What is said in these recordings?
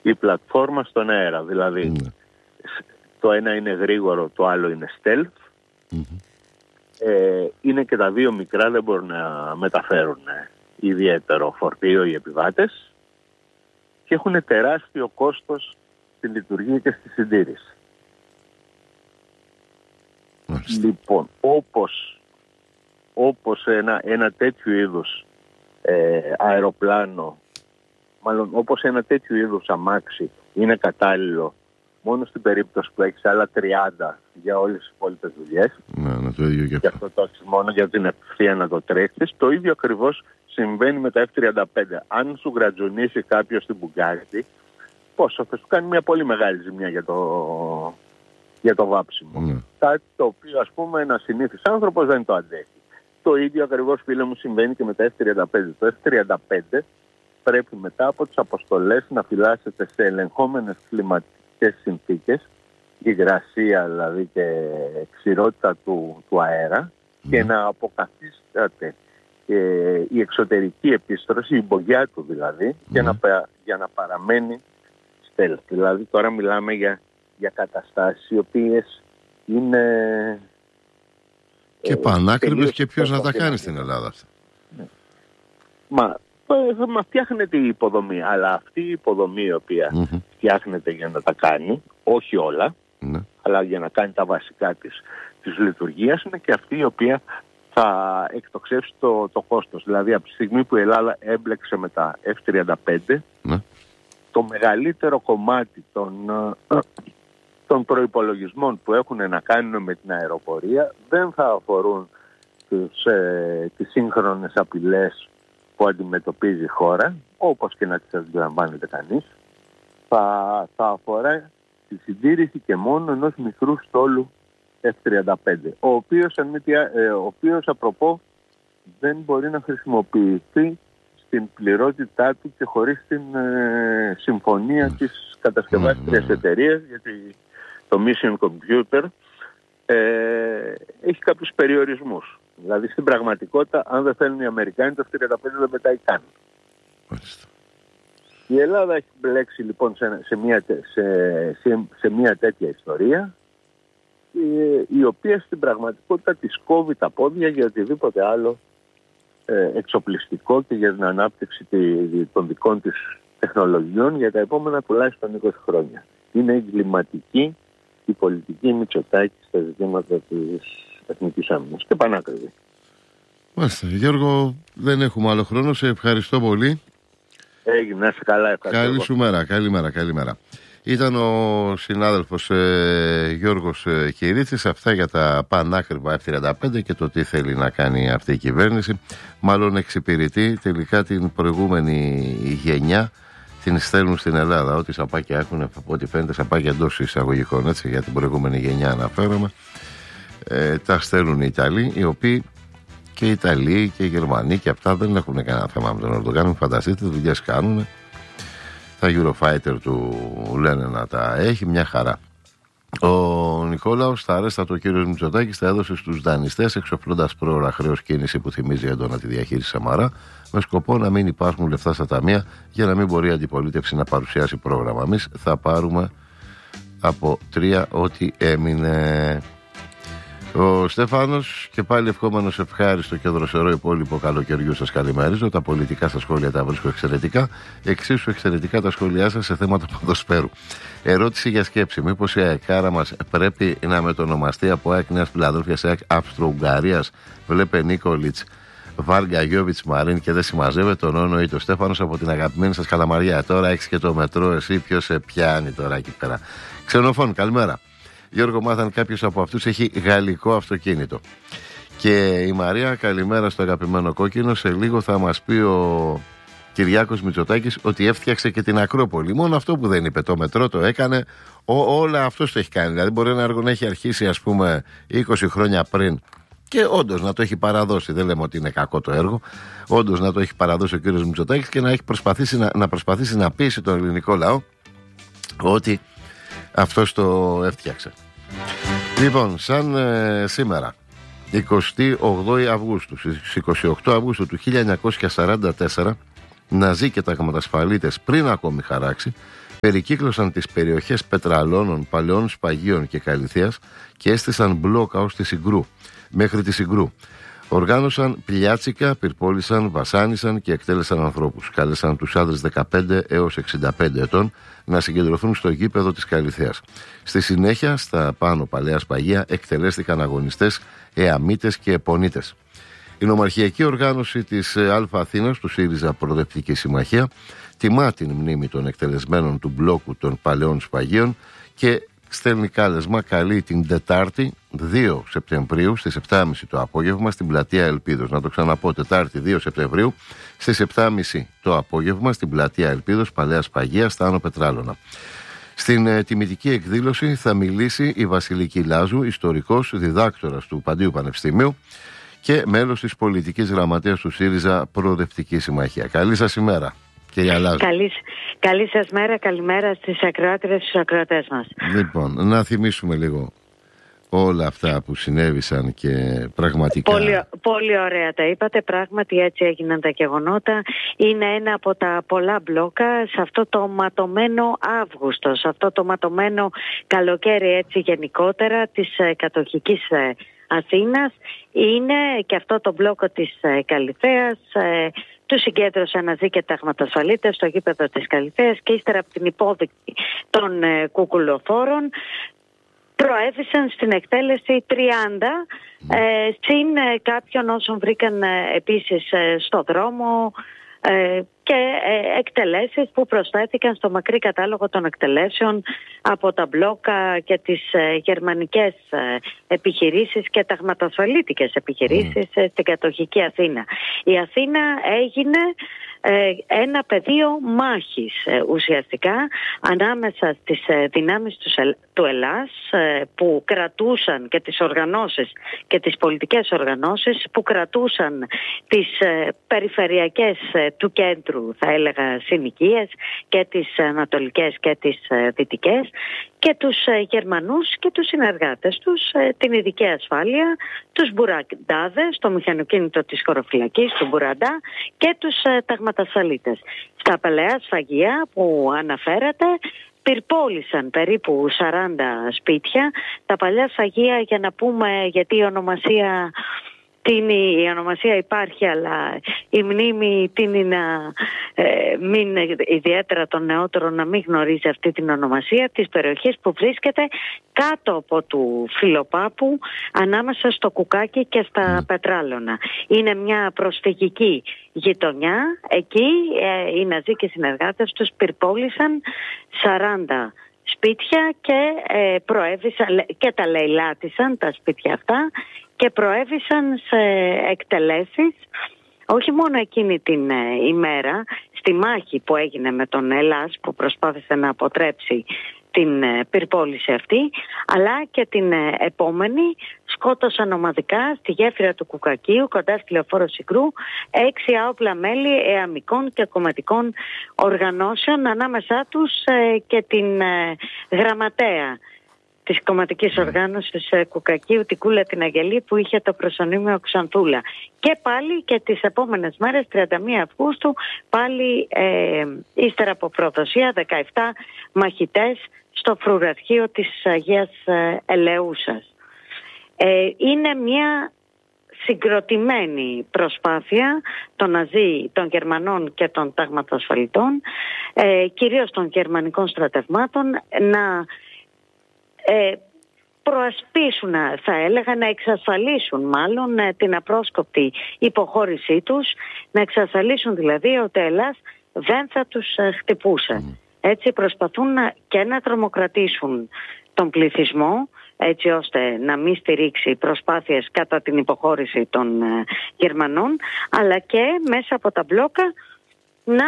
η πλατφόρμα στον αέρα. Δηλαδή, το ένα είναι γρήγορο, το άλλο είναι stealth. Είναι και τα δύο μικρά, δεν μπορούν να μεταφέρουν ιδιαίτερο φορτίο οι επιβάτες και έχουν τεράστιο κόστος στη λειτουργία και στη συντήρηση. Λοιπόν, όπως ένα τέτοιο είδους αεροπλάνο, μάλλον όπως ένα τέτοιο είδους αμάξι είναι κατάλληλο μόνο στην περίπτωση που έχεις άλλα 30 για όλες τις υπόλοιπες δουλειές. Ναι, το ίδιο και αυτό το έχεις μόνο για την ευθεία να το τρέχεις. Το ίδιο ακριβώς συμβαίνει με τα F-35. Αν σου γρατζουνίσει κάποιος στην Bugatti, πόσο θα σου κάνει μια πολύ μεγάλη ζημιά για το βάψιμο. Κάτι το οποίο, ας πούμε, ένας συνήθις άνθρωπος δεν το αντέχει. Το ίδιο ακριβώς, φίλε μου, συμβαίνει και με τα F-35. Το F-35 πρέπει μετά από τις αποστολές να φυλάσσεται σε ελεγχόμενες κλιματικές συνθήκες, υγρασία δηλαδή και ξηρότητα του αέρα, και να αποκαθίσταται η εξωτερική επίστρωση, η μπογιά του δηλαδή, για να παραμένει stealth. Δηλαδή τώρα μιλάμε για καταστάσεις οι οποίες είναι και πανάκριβες, και ποιος να τα κάνει στην Ελλάδα αυτά. Μα φτιάχνεται η υποδομή, αλλά αυτή η υποδομή η οποία φτιάχνεται για να τα κάνει, όχι όλα, αλλά για να κάνει τα βασικά της λειτουργίας, είναι και αυτή η οποία θα εκτοξεύσει το κόστος. Δηλαδή από τη στιγμή που η Ελλάδα έμπλεξε με τα F-35, το μεγαλύτερο κομμάτι των προϋπολογισμών που έχουν να κάνουν με την αεροπορία δεν θα αφορούν τις σύγχρονες απειλές που αντιμετωπίζει η χώρα, όπως και να τις αντιλαμβάνεται κανείς. Θα αφορά τη συντήρηση και μόνο ενός μικρού στόλου F-35, ο οποίος απροπό δεν μπορεί να χρησιμοποιηθεί στην πληρότητά του και χωρίς την συμφωνία της κατασκευάστριας εταιρείας, γιατί το Mission Computer έχει κάποιους περιορισμούς. Δηλαδή στην πραγματικότητα, αν δεν θέλουν οι Αμερικάνοι, το F-35 δεν πετάει καν. Η Ελλάδα έχει μπλέξει λοιπόν σε μια τέτοια ιστορία, η οποία στην πραγματικότητα της κόβει τα πόδια για οτιδήποτε άλλο εξοπλιστικό και για την ανάπτυξη των δικών της τεχνολογιών για τα επόμενα τουλάχιστον 20 χρόνια. Είναι εγκληματική η πολιτική Μητσοτάκη στα ζητήματα της εθνικής άμυνας και πανάκριβη. Μάλιστα. Γιώργο, δεν έχουμε άλλο χρόνο. Σε ευχαριστώ πολύ. Έγινε, να είσαι καλά. Ευχαριστώ. Καλή σου μέρα. Καλημέρα. Ήταν ο συνάδελφος Γιώργος Κυρίτσης. Αυτά για τα πανάκριβα F-35 και το τι θέλει να κάνει αυτή η κυβέρνηση. Μάλλον εξυπηρετεί τελικά την προηγούμενη γενιά. Την στέλνουν στην Ελλάδα. Ό,τι σαπάκια έχουν, από ό,τι φαίνεται, σαπάκια εντός εισαγωγικών, έτσι, για την προηγούμενη γενιά αναφέρομαι. Τα στέλνουν οι Ιταλοί, οι οποίοι και οι Ιταλοί και οι Γερμανοί και αυτά δεν έχουν κανένα θέμα με τον Ερντογάν. Φανταστείτε, δουλειές κάνουν. Τα Eurofighter του λένε να τα έχει, μια χαρά. Ο Νικόλαος, τα αρέστατο ο κύριος Μητσοτάκης, τα έδωσε στους δανειστές, εξοφλώντας πρόωρα χρέος, κίνηση που θυμίζει έντονα τη διαχείριση Σαμαρά, με σκοπό να μην υπάρχουν λεφτά στα ταμεία για να μην μπορεί η αντιπολίτευση να παρουσιάσει πρόγραμμα. Εμείς θα πάρουμε από 3 ό,τι έμεινε. Ο Στέφανος, και πάλι ευχόμενος ευχάριστο και δροσερό υπόλοιπο καλοκαιριού σας καλημερίζω. Τα πολιτικά στα σχόλια τα βρίσκω εξαιρετικά. Εξίσου εξαιρετικά τα σχόλιά σας σε θέματα ποδοσφαίρου. Ερώτηση για σκέψη. Μήπως η αεκάρα μας πρέπει να μετονομαστεί από ΑΕΚ Νέας Φιλαδέλφειας σε ΑΕΚ Αυστρο-Ουγγαρίας? Βλέπε Νίκολιτς, Βάργα, Γιώβιτς, Μαρίν και δεν συμμαζεύεται τον Όνο ή το Στέφανος από την αγαπημένη σας Καλαμαριά. Τώρα έχεις και το μετρό, εσύ ποιος σε πιάνει τώρα εκεί πέρα? Ξενοφών, καλημέρα. Γιώργο, μάθαν κάποιος από αυτούς έχει γαλλικό αυτοκίνητο. Και η Μαρία, καλημέρα στο αγαπημένο κόκκινο. Σε λίγο θα μας πει ο Κυριάκος Μητσοτάκης ότι έφτιαξε και την Ακρόπολη. Μόνο αυτό που δεν είπε, το μετρό το έκανε. Όλα αυτός το έχει κάνει. Δηλαδή μπορεί ένα έργο να έχει αρχίσει, ας πούμε, 20 χρόνια πριν και όντως να το έχει παραδώσει. Δεν λέμε ότι είναι κακό το έργο. Όντως να το έχει παραδώσει ο κύριος Μητσοτάκης και να έχει προσπαθήσει να πείσει τον ελληνικό λαό ότι αυτός το έφτιαξε. Λοιπόν, σαν σήμερα 28 Αυγούστου, στις 28 Αυγούστου του 1944, Ναζί και ταγματασφαλίτες πριν ακόμη χαράξει περικύκλωσαν τις περιοχές Πετραλώνων, Παλαιών Σπαγίων και Καλυθίας και έστησαν μπλόκα ως τη Συγκρού, μέχρι τη Συγκρού. Οργάνωσαν πλιάτσικα, πυρπόλησαν, βασάνισαν και εκτέλεσαν ανθρώπους. Κάλεσαν τους άντρες 15 έως 65 ετών να συγκεντρωθούν στο γήπεδο της Καλυθέας. Στη συνέχεια, στα πάνω Παλαιά Σπαγία εκτελέστηκαν αγωνιστές, εαμίτες και επονίτες. Η νομαρχιακή οργάνωση της Αθήνας, του ΣΥΡΙΖΑ Προοδευτική Συμμαχία, τιμά την μνήμη των εκτελεσμένων του μπλόκου των Παλαιών Σπαγίων και στέλνει κάλεσμα, καλεί την Τετάρτη 2 Σεπτεμβρίου στις 7.30 το απόγευμα στην πλατεία Ελπίδος. Να το ξαναπώ, Τετάρτη 2 Σεπτεμβρίου στις 7.30 το απόγευμα στην πλατεία Ελπίδος, Παλαιά Σπαγία, στα Άνω Πετράλωνα. Στην τιμητική εκδήλωση θα μιλήσει η Βασιλική Λάζου, ιστορικός, διδάκτορας του Παντίου Πανεπιστημίου και μέλος της πολιτικής γραμματείας του ΣΥΡΙΖΑ Προοδευτική Συμμαχία. Καλή σας ημέρα, κυρία Λάζου. Καλή σας μέρα, καλημέρα στις ακροάτρες και στους ακροατές μας. Λοιπόν, να θυμίσουμε λίγο όλα αυτά που συνέβησαν και πραγματικά... Πολύ ωραία τα είπατε, πράγματι έτσι έγιναν τα γεγονότα. Είναι ένα από τα πολλά μπλόκα σε αυτό το ματωμένο Αύγουστο, σε αυτό το ματωμένο καλοκαίρι έτσι γενικότερα της κατοχικής Αθήνας. Είναι και αυτό το μπλόκο της Καλυθέας. Του συγκέντρωσε Ναζί και ταγματασφαλίτες στο γήπεδο της Καλυθέας και ύστερα από την υπόδειξη των κουκουλοφόρων προέβησαν στην εκτέλεση 30 συν κάποιων όσων βρήκαν επίσης στο δρόμο και εκτελέσεις που προσθέθηκαν στο μακρύ κατάλογο των εκτελέσεων από τα μπλόκα και τις γερμανικές επιχειρήσεις και ταγματασφαλίτικες επιχειρήσεις στην κατοχική Αθήνα. Η Αθήνα έγινε ένα πεδίο μάχης ουσιαστικά ανάμεσα στις δυνάμεις του Ελλάς που κρατούσαν και τις οργανώσεις και τις πολιτικές οργανώσεις που κρατούσαν τις περιφερειακές του κέντρου, θα έλεγα, συνοικίες και τις ανατολικές και τις δυτικές, και τους Γερμανούς και τους συνεργάτες τους, την ειδική ασφάλεια, τους μπουραντάδες, το μηχανοκίνητο της χωροφυλακής, του Μπουραντά, και τους ταγματασφαλίτες. Στα Παλαιά Σφαγεία που αναφέρατε πυρπόλησαν περίπου 40 σπίτια. Τα Παλαιά Σφαγεία, για να πούμε, γιατί η ονομασία υπάρχει, αλλά η μνήμη τείνει να μην, ιδιαίτερα των νεότερων, να μην γνωρίζει αυτή την ονομασία της περιοχής που βρίσκεται κάτω από του Φιλοπάπου, ανάμεσα στο Κουκάκι και στα Πετράλωνα. Είναι μια προσφυγική γειτονιά. Εκεί οι Ναζί και οι συνεργάτες τους πυρπόλησαν 40 σπίτια και προέβησαν και τα λαιλάτισαν τα σπίτια αυτά και προέβησαν σε εκτελέσεις όχι μόνο εκείνη την ημέρα στη μάχη που έγινε με τον Ελλάς που προσπάθησε να αποτρέψει την πυρπόληση αυτή, αλλά και την επόμενη σκότωσαν ομαδικά στη γέφυρα του Κουκακίου κοντά στη λεωφόρο Συγκρού 6 άοπλα μέλη εαμικών και κομματικών οργανώσεων, ανάμεσά τους και την γραμματέα της κομματικής οργάνωσης Κουκακίου, την Κούλα την Αγγελή, που είχε το προσωνύμιο Ξανθούλα. Και πάλι και τις επόμενες μέρες, 31 Αυγούστου, πάλι ύστερα από προδοσία, 17 μαχητές στο φρουραρχείο της Αγίας Ελεούσας. Είναι μια συγκροτημένη προσπάθεια των Ναζί, των Γερμανών και των ταγματασφαλιτών, κυρίως των γερμανικών στρατευμάτων, να προασπίσουν, θα έλεγα, να εξασφαλίσουν μάλλον την απρόσκοπτη υποχώρησή τους, να εξασφαλίσουν δηλαδή ότι ο Ελλάς δεν θα τους χτυπούσε. Έτσι προσπαθούν και να τρομοκρατήσουν τον πληθυσμό, έτσι ώστε να μην στηρίξει προσπάθειες κατά την υποχώρηση των Γερμανών, αλλά και μέσα από τα μπλόκα να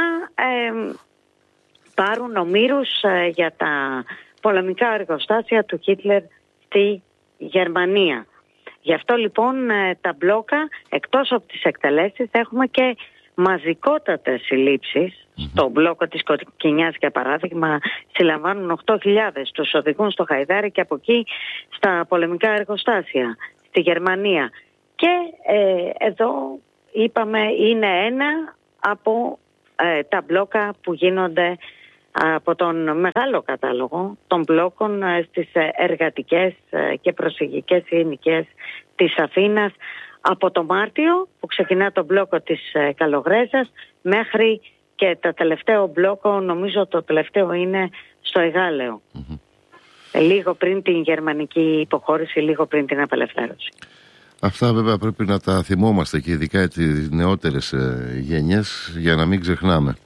πάρουν ομήρους για τα πολεμικά εργοστάσια του Χίτλερ στη Γερμανία. Γι' αυτό λοιπόν τα μπλόκα, εκτός από τις εκτελέσεις, έχουμε και μαζικότατες συλλήψεις. Στο μπλόκο της Κοκκινιάς, για παράδειγμα, συλλαμβάνουν 8.000, τους οδηγούν στο Χαϊδάρι και από εκεί στα πολεμικά εργοστάσια στη Γερμανία. Και εδώ είπαμε είναι ένα από τα μπλόκα που γίνονται από τον μεγάλο κατάλογο των μπλόκων στις εργατικές και προσφυγικές συνοικίες της Αθήνας, από το Μάρτιο που ξεκινά το μπλόκο της Καλογρέζας μέχρι και το τελευταίο μπλόκο, νομίζω το τελευταίο είναι στο Εγάλεο. Λίγο πριν την γερμανική υποχώρηση, λίγο πριν την απελευθέρωση. Αυτά βέβαια πρέπει να τα θυμόμαστε και ειδικά τις νεότερες γενιές για να μην ξεχνάμε.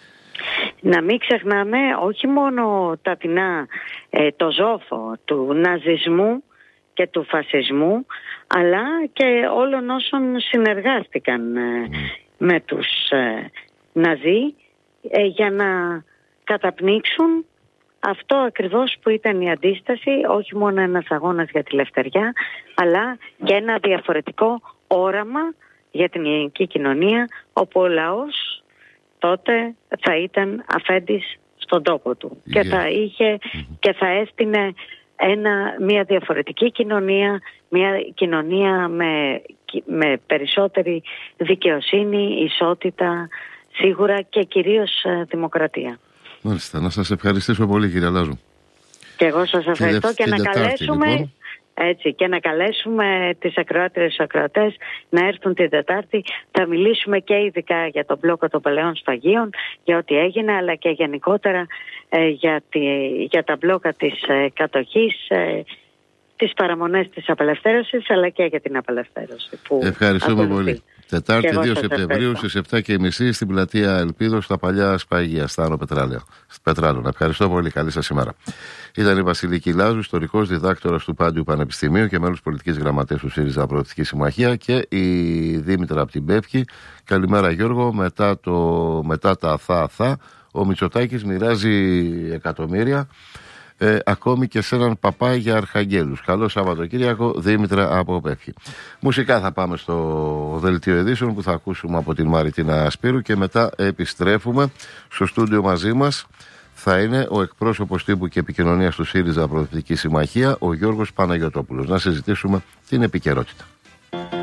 Να μην ξεχνάμε όχι μόνο τα δεινά, το ζόφο του ναζισμού και του φασισμού, αλλά και όλων όσων συνεργάστηκαν με τους Ναζί για να καταπνίξουν αυτό ακριβώς που ήταν η αντίσταση, όχι μόνο ένας αγώνας για τη λευτεριά, αλλά και ένα διαφορετικό όραμα για την ελληνική κοινωνία, όπου ο λαός τότε θα ήταν αφέντης στον τόπο του και θα είχε και θα έστεινε μια διαφορετική κοινωνία, μια κοινωνία με περισσότερη δικαιοσύνη, ισότητα, σίγουρα και κυρίως δημοκρατία. Μάλιστα, να σας ευχαριστήσω πολύ κύριε Λάζου. Και εγώ σας ευχαριστώ και να καλέσουμε, λοιπόν. έτσι, και να καλέσουμε τις ακροάτριες και ακροατές να έρθουν την Τετάρτη. Θα μιλήσουμε και ειδικά για τον μπλόκο των παλαιών σφαγείων, για ό,τι έγινε, αλλά και γενικότερα για τα μπλόκα της κατοχής, τις παραμονές της απελευθέρωσης, αλλά και για την απελευθέρωση. Ευχαριστούμε πολύ. Τετάρτη 2 Σεπτεμβρίου στις 7:30 στην πλατεία Ελπίδος, στα παλιά Σπαγία, στα Άνω Πετράλων. Ευχαριστώ πολύ. Καλή σας ημέρα. Ήταν η Βασιλική Λάζου, ιστορικός διδάκτορας του Πάντιου Πανεπιστημίου και μέλος πολιτικής γραμματέας του ΣΥΡΙΖΑ Προοδευτική Συμμαχία, και η Δήμητρα από την Πεύκη. Καλημέρα Γιώργο. Μετά τα αθά, ο Μητσοτάκης μοιράζει εκατομμύρια. Ακόμη και σε έναν παπά για αρχαγγέλους. Καλό Σαββατοκύριακο, Δήμητρα από Πεύκη. Μουσικά θα πάμε στο δελτίο ειδήσεων που θα ακούσουμε από την Μαριτίνα Σπύρου και μετά επιστρέφουμε στο στούντιο. Μαζί μας θα είναι ο εκπρόσωπος τύπου και επικοινωνίας του ΣΥΡΙΖΑ Προοδευτική Συμμαχία, ο Γιώργος Παναγιωτόπουλος. Να συζητήσουμε την επικαιρότητα.